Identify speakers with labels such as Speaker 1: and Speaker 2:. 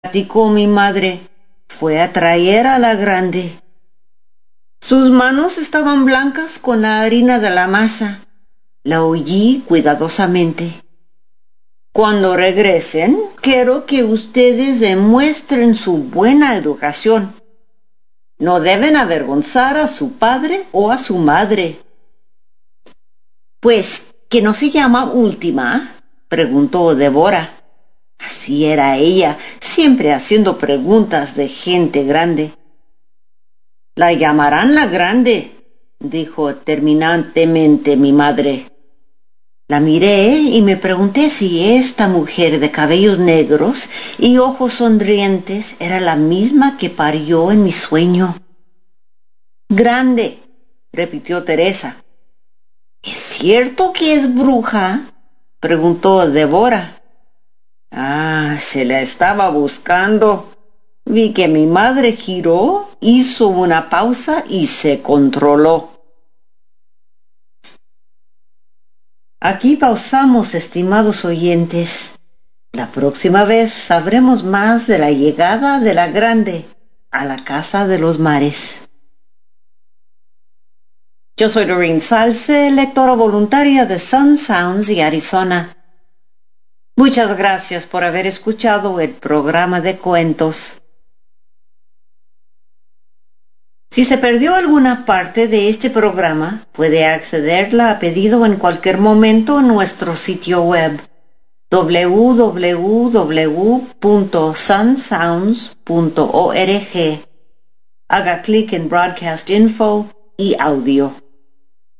Speaker 1: platicó mi madre, fue a traer a la grande. Sus manos estaban blancas con la harina de la masa. La ollí cuidadosamente. Cuando regresen, quiero que ustedes demuestren su buena educación. No deben avergonzar a su padre o a su madre. Pues, ¿que no se llama Última?, preguntó Débora. Así era ella, siempre haciendo preguntas de gente grande. La llamarán la Grande, dijo terminantemente mi madre. La miré y me pregunté si esta mujer de cabellos negros y ojos sonrientes era la misma que parió en mi sueño. Grande, repitió Teresa. ¿Es cierto que es bruja?, preguntó Débora. Se la estaba buscando. Vi que mi madre giró, hizo una pausa y se controló. Aquí pausamos, estimados oyentes. La próxima vez sabremos más de la llegada de la Grande a la Casa de los Mares. Yo soy Doreen Salce, lectora voluntaria de Sun Sounds y Arizona. Muchas gracias por haber escuchado el programa de cuentos. Si se perdió alguna parte de este programa, puede accederla a pedido en cualquier momento en nuestro sitio web www.sunsounds.org. Haga clic en Broadcast Info y Audio.